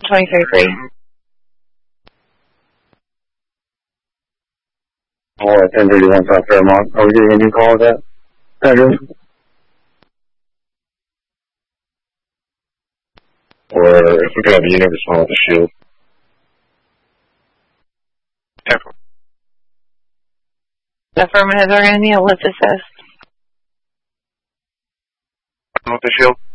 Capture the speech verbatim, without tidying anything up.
twenty-three three. Oh, at ten thirty-one South Fairmont. Are we getting a new call with that address? Or if we could have a unit respond with the shield. Affirmative, they're going to need a lift assist. With the shield?